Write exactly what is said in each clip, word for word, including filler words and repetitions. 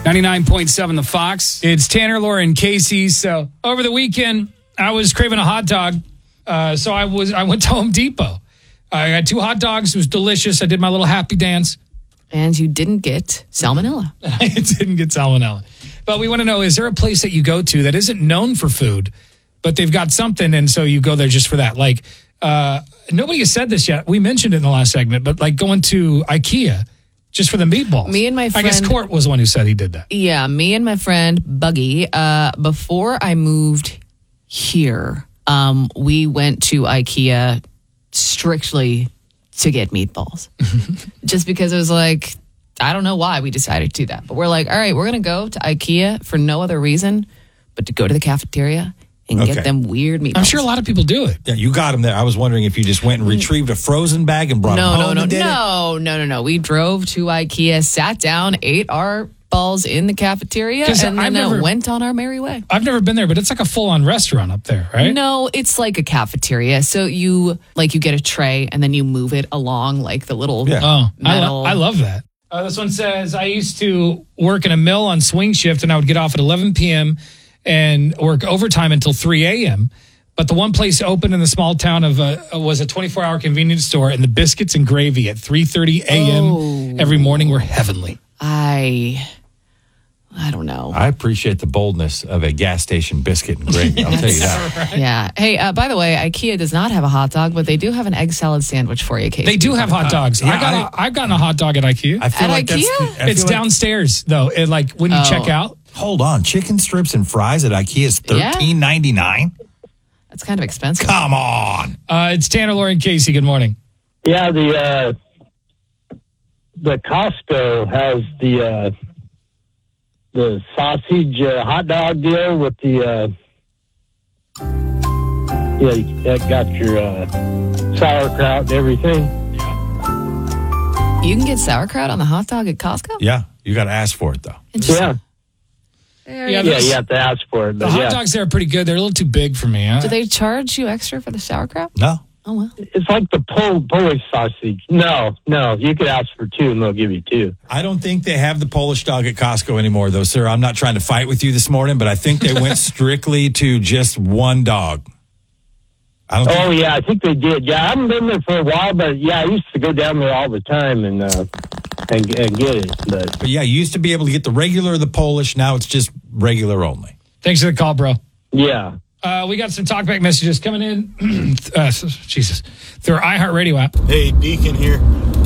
ninety-nine point seven The Fox. It's Tanner, Laura, and Casey. So over the weekend, I was craving a hot dog. Uh, so I was I went to Home Depot. I got two hot dogs. It was delicious. I did my little happy dance. And you didn't get salmonella. I didn't get salmonella. But we want to know, is there a place that you go to that isn't known for food, but they've got something, and so you go there just for that? Like, uh, nobody has said this yet. We mentioned it in the last segment, but like going to IKEA just for the meatballs. Me and my friend... I guess Court was the one who said he did that. Yeah, me and my friend Buggy, uh, before I moved here, um, we went to IKEA strictly to get meatballs. Just because it was like, I don't know why we decided to do that. But we're like, all right, we're going to go to IKEA for no other reason but to go to the cafeteria and Okay. get them weird meatballs. I'm sure a lot of people do it. Yeah, you got them there. I was wondering if you just went and retrieved a frozen bag and brought No, them no, home no, and did it. no, no, no, no. We drove to IKEA, sat down, ate our balls in the cafeteria, 'Cause and then I've uh, never- went on our merry way. I've never been there, but it's like a full-on restaurant up there, right? No, it's like a cafeteria. So you like you get a tray and then you move it along like the little Oh, I, metal. lo- I love that. Uh, this one says, I used to work in a mill on swing shift, and I would get off at eleven p.m. and work overtime until three a.m. But the one place open in the small town of uh, was a twenty-four hour convenience store, and the biscuits and gravy at three thirty a.m. Oh. every morning were heavenly. I I don't know. I appreciate the boldness of a gas station biscuit and gravy. I'll tell you that. Yeah. Hey, uh, by the way, IKEA does not have a hot dog, but they do have an egg salad sandwich for you, Casey. They do have hot dogs. yeah, I got a, I've gotten a hot dog at IKEA. I feel At like that's IKEA? the- I it's feel like- downstairs, though. It, like when you Oh. check out. Hold on, chicken strips and fries at IKEA is Yeah. thirteen ninety-nine. That's kind of expensive. Come on. Uh, it's Tanner, Laura, and Casey. Good morning. Yeah, the uh, the Costco has the uh, the sausage uh, hot dog deal with the uh, yeah, that got your uh, sauerkraut and everything. You can get sauerkraut on the hot dog at Costco? Yeah, you got to ask for it, though. Yeah, Yeah, yeah, those- you have to ask for it. The But hot yeah, dogs there are pretty good. They're a little too big for me. Huh? Do they charge you extra for the sauerkraut? No. Oh, well. it's like the Pol- Polish sausage. No, no, you could ask for two and they'll give you two. I don't think they have the Polish dog at Costco anymore, though, sir. I'm not trying to fight with you this morning, but I think they went strictly to just one dog. I don't Oh think, yeah, I think they did. Yeah, I haven't been there for a while, but yeah, I used to go down there all the time and uh, and, and get it. But but yeah, you used to be able to get the regular or the Polish. Now it's just regular only. Thanks for the call, bro. yeah. Uh, we got some talkback messages coming in. uh, Jesus. Through our iHeartRadio app. Hey, Deacon here.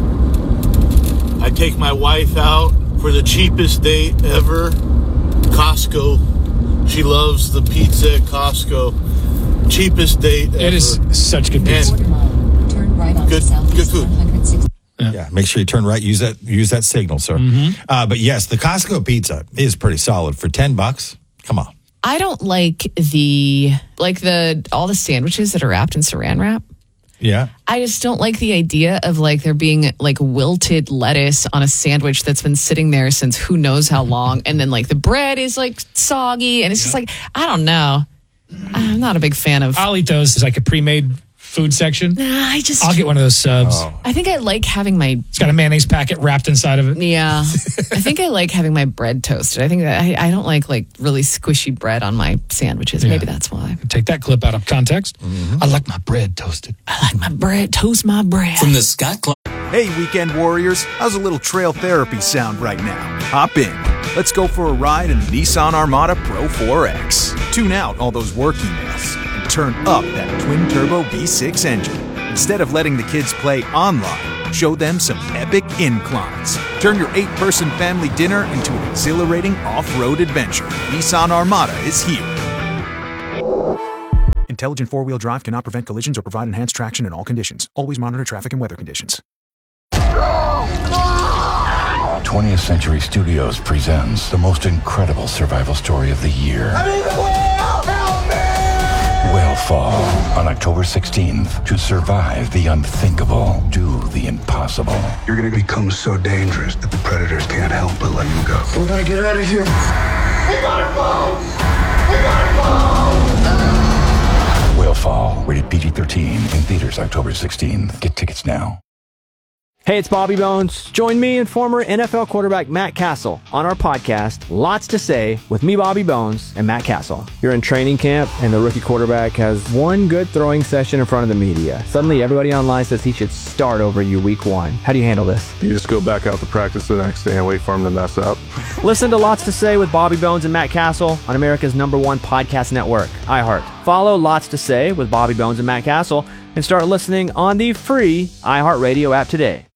I take my wife out for the cheapest date ever. Costco. She loves the pizza at Costco. Cheapest date ever. It is such good pizza. And Turn right on Good- Southeast good food. one hundred sixty. Yeah, make sure you turn right. Use that. Use that signal, sir. Uh, but yes, the Costco pizza is pretty solid for ten bucks. Come on. I don't like the, like the, all the sandwiches that are wrapped in saran wrap. Yeah. I just don't like the idea of like there being like wilted lettuce on a sandwich that's been sitting there since who knows how long. And then like the bread is like soggy and it's just like, I don't know. I'm not a big fan of. I'll eat those as like a pre-made food section. Nah, I just, I'll get one of those subs. I think I like having my, It's got a mayonnaise packet wrapped inside of it. yeah, I think I like having my bread toasted. I think that I, I don't like like really squishy bread on my sandwiches. Maybe that's why. Take that clip out of context. I like my bread toasted. I like my bread, toast my bread. From the Scott Club. Hey, weekend warriors, how's a little trail therapy sound right now? Hop in. Let's go for a ride in the Nissan Armada Pro four X. Tune out all those work emails and turn up that twin-turbo V six engine. Instead of letting the kids play online, show them some epic inclines. Turn your eight-person family dinner into an exhilarating off-road adventure. Nissan Armada is here. Intelligent four-wheel drive cannot prevent collisions or provide enhanced traction in all conditions. Always monitor traffic and weather conditions. twentieth Century Studios presents the most incredible survival story of the year. Whale on October sixteenth. To survive the unthinkable, do the impossible. You're going to become so dangerous that the predators can't help but let you go. We gotta get out of here. We gotta go! We gotta go! Whale Fall, rated P G thirteen. In theaters October sixteenth. Get tickets now. Hey, it's Bobby Bones. Join me and former N F L quarterback Matt Castle on our podcast, Lots to Say, with me, Bobby Bones, and Matt Castle. You're in training camp, and the rookie quarterback has one good throwing session in front of the media. Suddenly, everybody online says he should start over you week one. How do you handle this? You just go back out to practice the next day and wait for him to mess up. Listen to Lots to Say with Bobby Bones and Matt Castle on America's number one podcast network, iHeart. Follow Lots to Say with Bobby Bones and Matt Castle and start listening on the free iHeartRadio app today.